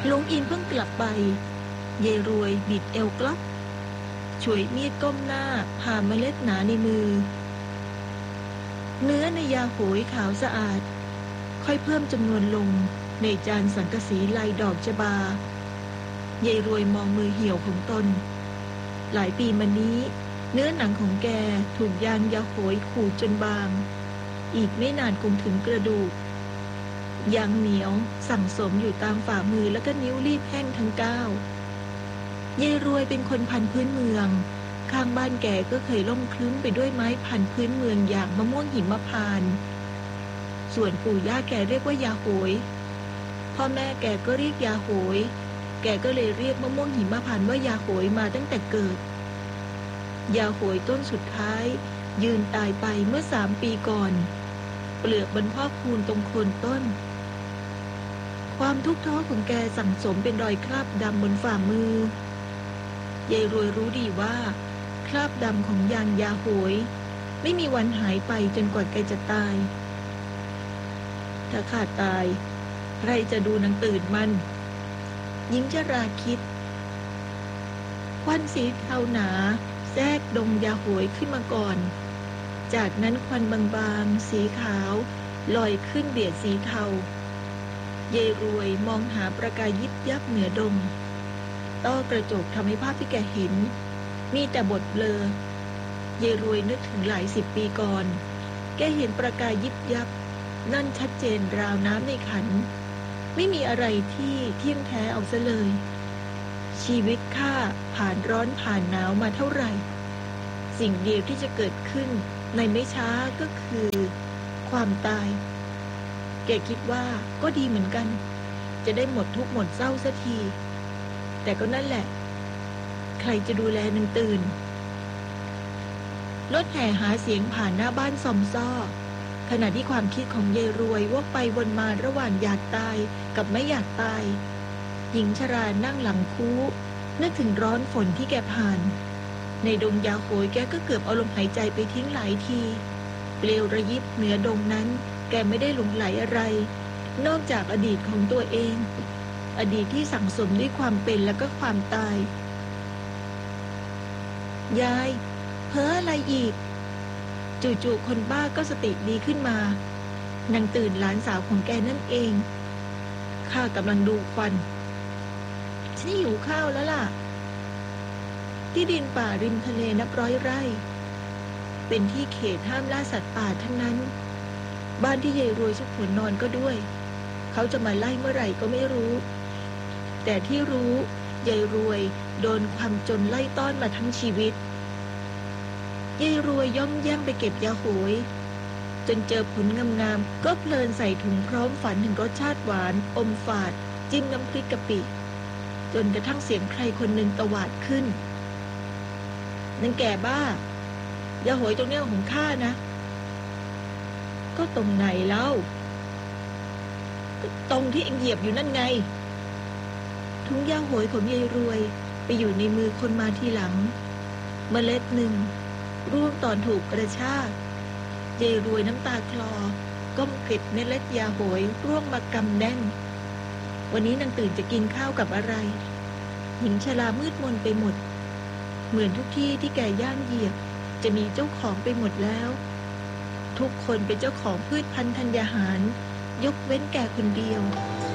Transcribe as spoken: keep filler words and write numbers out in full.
ลุงอินเพิ่งกลับไปเยรวยบิดเอวกลับช่วยมีดก้มหน้าผ่าเมล็ดหนาในมือเนื้อในยาโหยขาวสะอาดค่อยเพิ่มจำนวนลงในจานสังกะสีลายดอกจบาเยรวยมองมือเหี่ยวของตนหลายปีมานี้เนื้อหนังของแกถูกยางยาโหยขูดจนบางอีกไม่นานคงถึงกระดูกยางเหนียวสั่งสมอยู่ตามฝ่ามือแล้วก็นิ้วรีบแห้งทั้งก้าวเยรวยเป็นคนพันพื้นเมืองข้างบ้านแกก็เคยล่มคลึ้มไปด้วยไม้พันพื้นเมืองอย่างมะม่วงหิมพานต์ส่วนปู่ย่าแกเรียกว่ายาโหยพ่อแม่แกก็เรียกยาโหยแกก็เลยเรียกมะม่วงหิมพานต์ว่ายาโหยมาตั้งแต่เกิดยาโหยต้นสุดท้ายยืนตายไปเมื่อสามปีก่อนเปลือกบรรพอกพูนตรงโคนต้นความทุกข์ท้อของแกสั่งสมเป็นรอยคราบดำบนฝ่ามือยายรวยรู้ดีว่าคราบดำของยางยาโหยไม่มีวันหายไปจนกว่าแกจะตายถ้าข้าตายใครจะดูนางตื่นมันหญิงชราคิดควันสีเทาหนาแทรกดงยาโหยขึ้นมาก่อนจากนั้นควันบางๆสีขาวลอยขึ้นเบียดสีเทาเยรวยมองหาประกายยิบยับเหนือดงต้อกระจกทำให้ภาพที่แกเห็นมีแต่บทเบลอเยรวยนึกถึงหลายสิบปีก่อนแกเห็นประกายยิบยับนั่นชัดเจนราวน้ำในขันไม่มีอะไรที่เที่ยงแท้เอาซะเลยชีวิตข้าผ่านร้อนผ่านหนาวมาเท่าไหร่สิ่งเดียวที่จะเกิดขึ้นในไม่ช้าก็คือความตายแกคิดว่าก็ดีเหมือนกันจะได้หมดทุกข์หมดเศร้าสักทีแต่ก็นั่นแหละใครจะดูแลนางตื่นรถแห่หาเสียงผ่านหน้าบ้านซอมซ้อขณะที่ความคิดของยายรวยวกไปวนมาระหว่างอยากตายกับไม่อยากตายหญิงชรานั่งหลังคูนึกถึงร้อนฝนที่แกผ่านในดงยาโหยแกก็เกือบเอาลมหายใจไปทิ้งหลายทีเปลวระยิบเหนือดงนั้นแกไม่ได้หลงไหลอะไรนอกจากอดีตของตัวเองอดีตที่สั่งสมด้วยความเป็นและก็ความตายยายเพ้ออะไรอีกจู่ๆคนบ้าก็สติดีขึ้นมานางตื่นหลานสาวของแกนั่นเองข้ากำลังดูควันฉันหิวข้าวแล้วล่ะที่ดินป่าริมทะเลนับร้อยไร่เป็นที่เขตห้ามล่าสัตว์ป่าทั้งนั้นบ้านที่ยายรวยสุขหัวนอนก็ด้วยเขาจะมาไล่เมื่อไหร่ก็ไม่รู้แต่ที่รู้ยายรวยโดนความจนไล่ต้อนมาทั้งชีวิตยายรวยย่องแย่งไปเก็บยาโหยจนเจอผลงามๆก็เพลินใส่ถุงพร้อมฝันถึงรสชาติหวานอมฝาดจิ้มน้ำพริกกะปิจนกระทั่งเสียงใครคนหนึ่งตวาดขึ้นนั่นแก่บ้ายาโหยตรงนี้ของข้านะก็ตรงไหนเล่าก็ตรงที่เอ็งเหยียบอยู่นั่นไงถุงยาโหยของยายรวยไปอยู่ในมือคนมาทีหลังเมล็ดหนึ่งร่วงตอนถูกกระชากยายรวยน้ำตาคลอก้มเก็บเมล็ดยาโหยร่วงมากำแน่นวันนี้นางตื่นจะกินข้าวกับอะไรหญิงชรามืดมนไปหมดเหมือนทุกที่ที่แกย่างเหยียบจะมีเจ้าของไปหมดแล้วทุกคนเป็นเจ้าของพืชพันธุ์ธัญญาหารยกเว้นแกคนเดียว